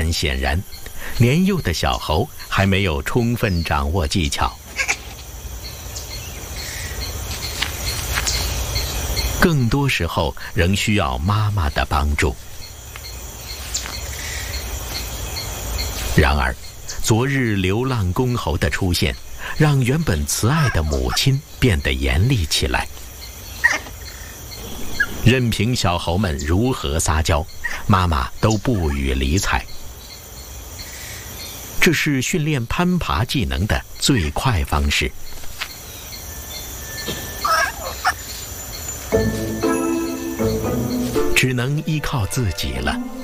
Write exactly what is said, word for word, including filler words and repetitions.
很显然，年幼的小猴还没有充分掌握技巧，更多时候仍需要妈妈的帮助。然而，昨日流浪公猴的出现，让原本慈爱的母亲变得严厉起来。任凭小猴们如何撒娇，妈妈都不予理睬。这是训练攀爬技能的最快方式。只能依靠自己了。